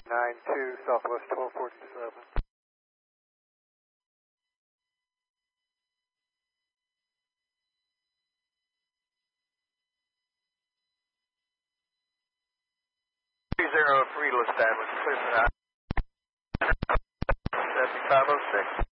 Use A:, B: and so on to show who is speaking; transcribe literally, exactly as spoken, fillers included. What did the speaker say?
A: nine two, Southwest twelve forty-seven.
B: three zero three to establish, clear for that. seventy-five oh six.